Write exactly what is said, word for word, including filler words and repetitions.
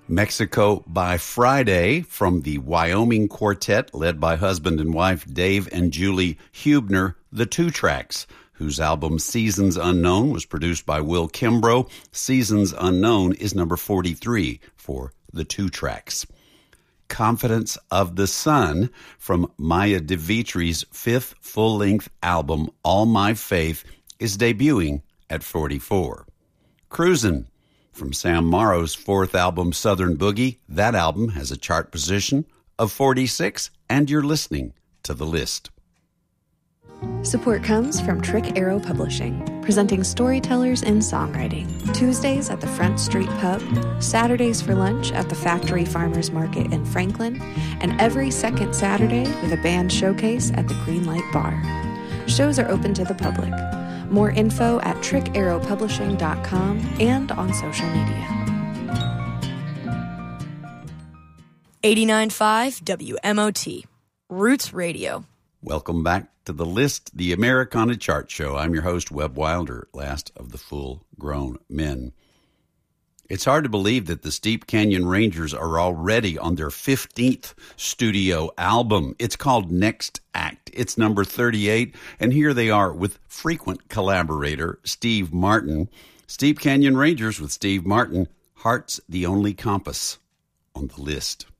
Mexico by Friday from the Wyoming Quartet, led by husband and wife Dave and Julie Hubner, the Two Tracks, whose album Seasons Unknown was produced by Will Kimbrough. Seasons Unknown is number forty-three for the Two Tracks. Confidence of the Sun from Maya DeVitri's fifth full-length album, All My Faith, is debuting at forty-four. Cruisin' from Sam Morrow's fourth album, Southern Boogie. That album has a chart position of forty-six, and you're listening to The List. Support comes from Trick Arrow Publishing, presenting storytellers in songwriting. Tuesdays at the Front Street Pub, Saturdays for lunch at the Factory Farmers Market in Franklin, and every second Saturday with a band showcase at the Greenlight Bar. Shows are open to the public. More info at trick arrow publishing dot com and on social media. eighty-nine point five W M O T, Roots Radio. Welcome back to The List, the Americana Chart Show. I'm your host, Webb Wilder, last of the full-grown men. It's hard to believe that the Steep Canyon Rangers are already on their fifteenth studio album. It's called Next Act. It's number thirty-eight, and here they are with frequent collaborator Steve Martin. Steep Canyon Rangers with Steve Martin, Heart's the Only Compass on The List.